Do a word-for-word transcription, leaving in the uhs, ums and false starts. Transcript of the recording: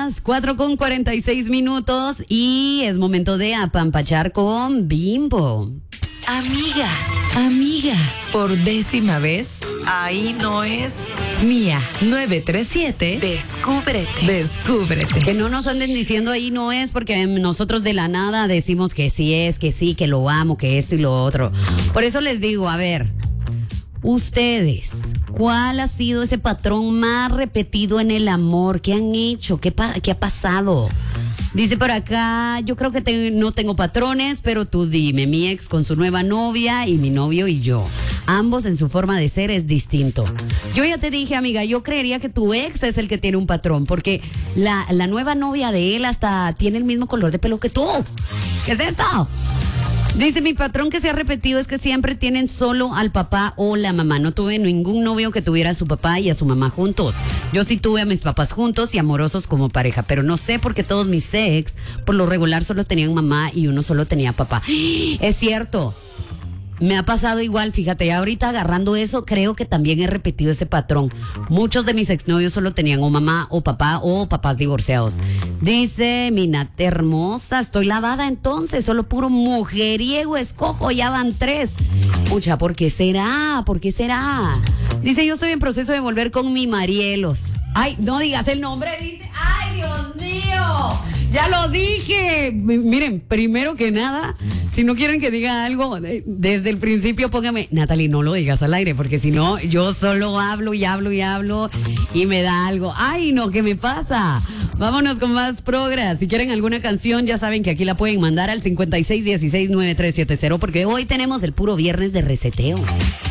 las cuatro con cuarenta y seis minutos y es momento de apampachar con Bimbo. Amiga, amiga, por décima vez, ahí no es Mía nueve tres siete. Descúbrete. Descúbrete. Que no nos anden diciendo ahí no es, porque nosotros de la nada decimos que sí es, que sí, que lo amo, que esto y lo otro. Por eso les digo, a ver, ustedes, ¿cuál ha sido ese patrón más repetido en el amor? ¿Qué han hecho? ¿Qué, pa- qué ha pasado? Dice por acá, yo creo que te- no tengo patrones, pero tú dime, mi ex con su nueva novia y mi novio y yo. Ambos en su forma de ser es distinto. Yo ya te dije, amiga, yo creería que tu ex es el que tiene un patrón, porque la, la nueva novia de él hasta tiene el mismo color de pelo que tú. ¿Qué es esto? Dice, mi patrón que se ha repetido es que siempre tienen solo al papá o la mamá. No tuve ningún novio que tuviera a su papá y a su mamá juntos. Yo sí tuve a mis papás juntos y amorosos como pareja, pero no sé por qué todos mis ex, por lo regular, solo tenían mamá y uno solo tenía papá. Es cierto. Me ha pasado igual, fíjate, ahorita agarrando eso, creo que también he repetido ese patrón. Muchos de mis exnovios solo tenían o mamá o papá o papás divorciados. Dice, Minat hermosa, estoy lavada entonces, solo puro mujeriego escojo, ya van tres. Pucha, ¿por qué será? ¿Por qué será? Dice, yo estoy en proceso de volver con mi Marielos. Ay, no digas el nombre, dice, ay, Dios mío, ya lo dije. M- Miren, primero que nada, si no quieren que diga algo, de- desde el principio póngame, Natalie, no lo digas al aire, porque si no, yo solo hablo y hablo y hablo y me da algo. Ay, no, ¿qué me pasa? Vámonos con más progras. Si quieren alguna canción, ya saben que aquí la pueden mandar al cincuenta y seis dieciséis noventa y tres setenta, porque hoy tenemos el puro viernes de reseteo.